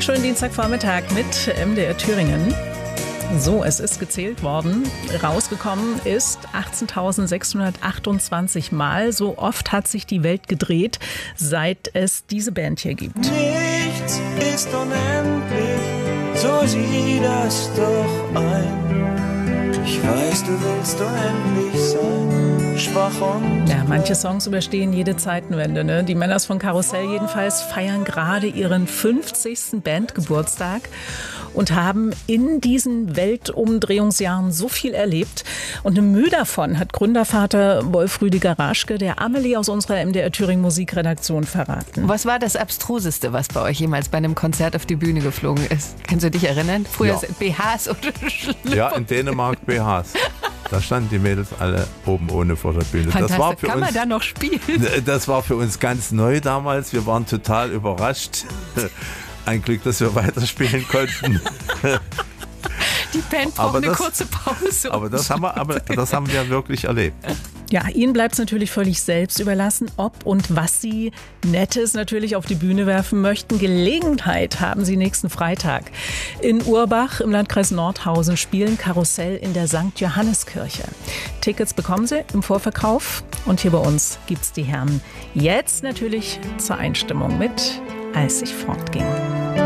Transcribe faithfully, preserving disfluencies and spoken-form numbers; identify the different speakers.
Speaker 1: Schönen Dienstagvormittag mit M D R Thüringen. So, es ist gezählt worden. Rausgekommen ist achtzehntausendsechshundertachtundzwanzig Mal. So oft hat sich die Welt gedreht, seit es diese Band hier gibt.
Speaker 2: Nichts ist unendlich, so sieh das doch ein. Ich weiß, du willst unendlich sein, schwach und...
Speaker 1: Ja, manche Songs überstehen jede Zeitenwende, ne? Die Männers von Karussell jedenfalls feiern gerade ihren fünfzigsten Bandgeburtstag und haben in diesen Weltumdrehungsjahren so viel erlebt. Und eine Mühe davon hat Gründervater Wolf Rüdiger Raschke der Amelie aus unserer M D R Thüringen Musikredaktion verraten.
Speaker 3: Was war das Abstruseste, was bei euch jemals bei einem Konzert auf die Bühne geflogen ist? Kannst du dich erinnern? Früher
Speaker 4: Ja.
Speaker 3: B Hs oder Schlüpfer?
Speaker 4: Ja, in Dänemark B Hs. Da standen die Mädels alle oben ohne vor der Bühne. Das war für
Speaker 3: Kann
Speaker 4: uns,
Speaker 3: man da noch spielen?
Speaker 4: das war für uns ganz neu damals. Wir waren total überrascht. Ein Glück, dass wir weiterspielen konnten.
Speaker 3: Die Band braucht
Speaker 4: Aber
Speaker 3: eine
Speaker 4: das-
Speaker 3: kurze Pause.
Speaker 4: Aber das haben wir, aber das haben wir wirklich erlebt.
Speaker 1: Ja, ihnen bleibt es natürlich völlig selbst überlassen, ob und was sie Nettes natürlich auf die Bühne werfen möchten. Gelegenheit haben sie nächsten Freitag. In Urbach im Landkreis Nordhausen spielen Karussell in der Sankt Johanneskirche. Tickets bekommen sie im Vorverkauf und hier bei uns gibt's die Herren jetzt natürlich zur Einstimmung mit Als ich fortging.